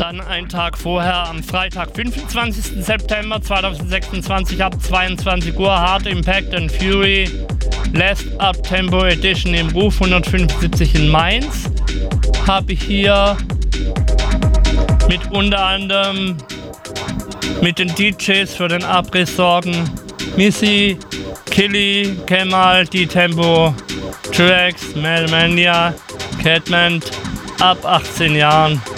Dann einen Tag vorher, am Freitag, 25. September 2026 ab 22 Uhr, Hard Impact and Fury, Last Up Tempo Edition im Ruf 175 in Mainz. Habe ich hier mit unter anderem mit den DJs für den Abriss sorgen Missy, Killy, Kemal, D-Tempo, Trax, Melmania, Catman ab 18 Jahren.